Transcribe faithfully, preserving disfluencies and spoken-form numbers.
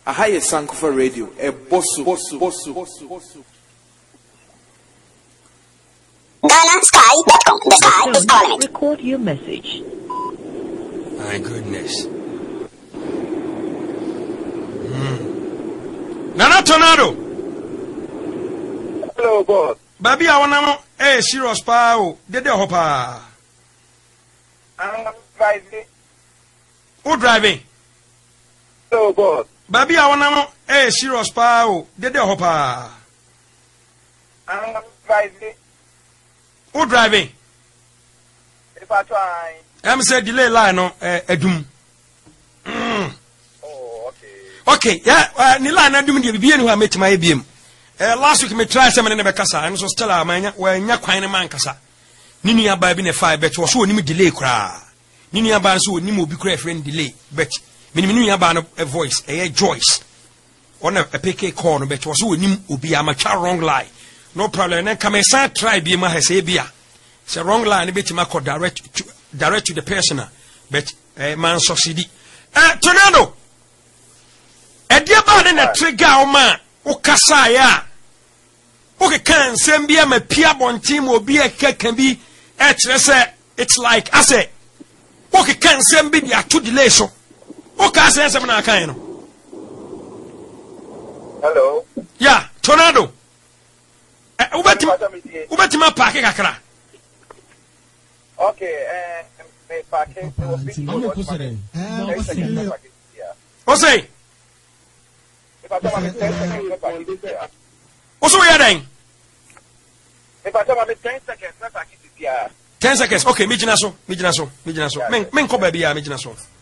Ahaye Sankofa Radio, a bosu, bosu, bosu, bosu, bosu. Ghana Sky dot com. The sky is calling it. Record your message. My goodness. Mm. Nana Tornado. Hello, boss. Baby, I want to eh serious pa. Dede hopa. I'm driving. Who driving? Hello, boss. Baby, I want to eh serious pa. Dede hopa. I'm driving. Who driving? If I try. I'm say delay line no eh edum. Mm. Oh, okay. Okay, yeah, uh, ni line edum de bibie ni ho ametima ebiem. Eh last week me try say me ne be kasa, and so still amanya we nya kwan ne man kasa. Ni nua ba bi ne five bet wo so onim delay kra. Ni nua ba so onim obi kra friend delay bet. Me ni nua ba no a voice, eh Joyce. On a P K call no bet wo so onim obi amacha wrong line. No problem. Then come and try be ma say bia. Say wrong line bit ma call direct to direct to the person. But uh, man succeed. Eh Tornado. E dia ba na trigger o ma o kasa ya. O ke kan sem bia ma pia bontim obi e keka bi e kire say it's like I say. O ke kan sem bi dia to delay so. O ka say sem na kan no. Hello. Yeah, Tornado. Ubetima Ubetima park kakra. Okay, eh me park e o video. O say? If I tell me ten seconds, park it here. O so ya den? If I tell me ten seconds, park it here. ten seconds. Okay, me jina so, me jina so, me jina so. Men men ko ba bia me jina so.